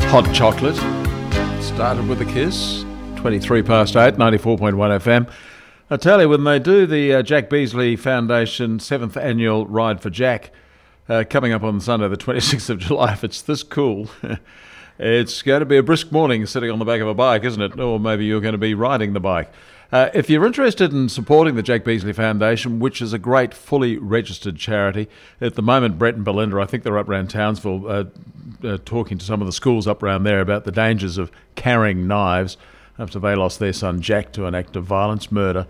Hot Chocolate. Started with a kiss. 23 past 8, 94.1 FM. I tell you, when they do the Jack Beasley Foundation 7th Annual Ride for Jack, coming up on Sunday, the 26th of July, if it's this cool, it's going to be a brisk morning sitting on the back of a bike, isn't it? Or maybe you're going to be riding the bike. If you're interested in supporting the Jack Beasley Foundation, which is a great fully registered charity, at the moment Brett and Belinda, I think they're up around Townsville, talking to some of the schools up around there about the dangers of carrying knives after they lost their son Jack to an act of violence, murder.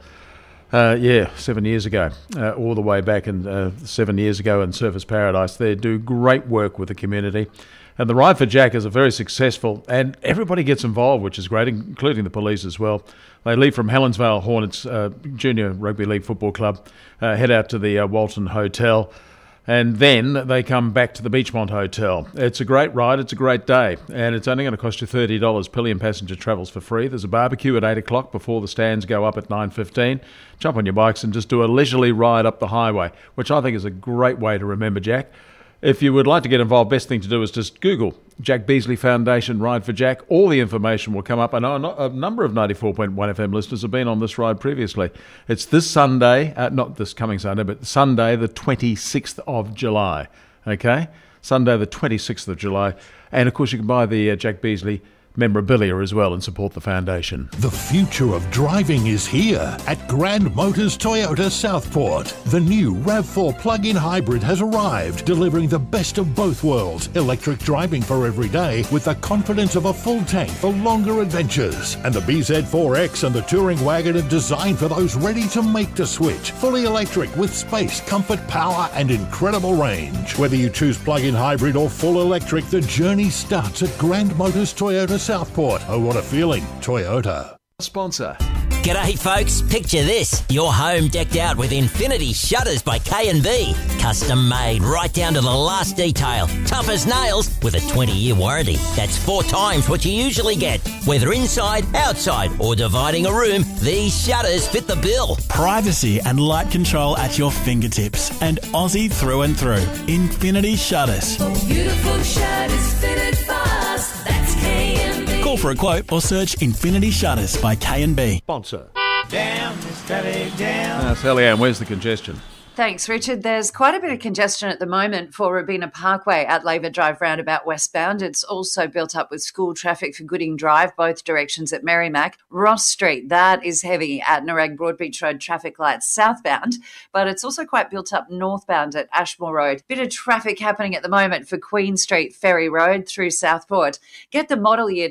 7 years ago, all the way back in 7 years ago in Surfers Paradise. They do great work with the community. And the Ride for Jack is a very successful, and everybody gets involved, which is great, including the police as well. They leave from Helensvale Hornets Junior Rugby League Football Club, head out to the Walton Hotel, and then they come back to the Beachmont Hotel. It's a great ride, it's a great day, and it's only going to cost you $30. Pillion passenger travels for free. There's a barbecue at 8 o'clock before the stands go up at 9:15. Jump on your bikes and just do a leisurely ride up the highway, which I think is a great way to remember Jack. If you would like to get involved, best thing to do is just Google Jack Beasley Foundation Ride for Jack. All the information will come up. I know a number of 94.1 FM listeners have been on this ride previously. It's this Sunday, not this coming Sunday, but Sunday the 26th of July. Okay? Sunday the 26th of July. And of course you can buy the Jack Beasley memorabilia as well and support the foundation. The future of driving is here at Grand Motors Toyota Southport. The new RAV4 plug-in hybrid has arrived, delivering the best of both worlds. Electric driving for every day with the confidence of a full tank for longer adventures. And the BZ4X and the Touring Wagon are designed for those ready to make the switch. Fully electric with space, comfort, power and incredible range. Whether you choose plug-in hybrid or full electric, the journey starts at Grand Motors Toyota Southport. Oh, what a feeling. Toyota. Sponsor. G'day folks, picture this. Your home decked out with Infinity Shutters by K&B. Custom made right down to the last detail. Tough as nails with a 20-year warranty. That's 4 times what you usually get. Whether inside, outside or dividing a room, these shutters fit the bill. Privacy and light control at your fingertips. And Aussie through and through. Infinity Shutters. Beautiful shutters fitted fast. That's K&B. Call for a quote or search Infinity Shutters by K&B. Sponsor. Down, steady down. Sally Ann, where's the congestion? Thanks, Richard. There's quite a bit of congestion at the moment for Robina Parkway at Labour Drive roundabout westbound. It's also built up with school traffic for Gooding Drive, both directions at Merrimack. Ross Street, that is heavy at Narang Broadbeach Road traffic lights southbound, but it's also quite built up northbound at Ashmore Road. Bit of traffic happening at the moment for Queen Street, Ferry Road through Southport. Get the model year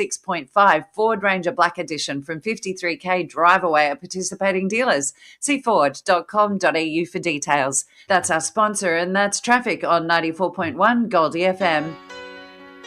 26.5 Ford Ranger Black Edition from 53k drive away at participating dealers. See ford.com.au for details. That's our sponsor, and that's traffic on 94.1 Goldie FM.